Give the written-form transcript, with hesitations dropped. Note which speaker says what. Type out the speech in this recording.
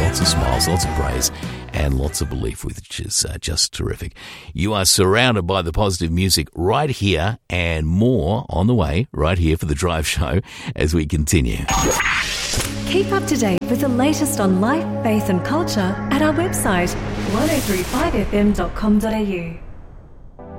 Speaker 1: lots of smiles, lots of praise, and lots of belief, which is just terrific. You are surrounded by the positive music right here, and more on the way right here for The Drive Show as we continue.
Speaker 2: Keep up to date with the latest on life, faith and culture at our website 1035fm.com.au.